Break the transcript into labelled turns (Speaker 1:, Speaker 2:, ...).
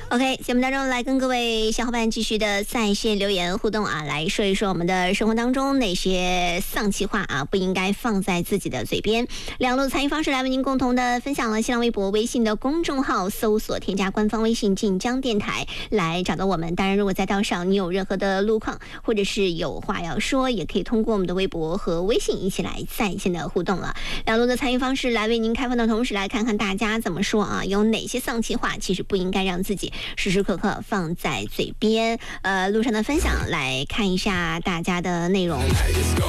Speaker 1: OK， 节目当中来跟各位小伙伴继续的在线留言互动啊，来说一说我们的生活当中哪些丧气话啊不应该放在自己的嘴边。两路参与方式来为您共同的分享了新浪微博、微信的公众号，搜索添加官方微信晋江电台来找到我们。当然，如果在道上你有任何的路况或者是有话要说，也可以通过我们的微博和微信一起来在线的互动了。两路的参与方式来为您开放的同时，来看看大家怎么说啊？有哪些丧气话其实不应该让自己时时刻刻放在嘴边。路上的分享来看一下大家的内容。